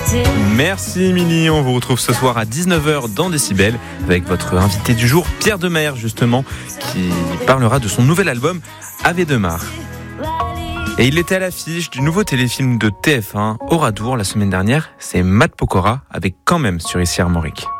Merci Émilie, on vous retrouve ce soir à 19h dans Décibel avec votre invité du jour, Pierre Demers justement, qui parlera de son nouvel album Ave de Mar. Et il était à l'affiche du nouveau téléfilm de TF1, Oradour, la semaine dernière. C'est Matt Pokora avec Quand même sur Ici Armorique.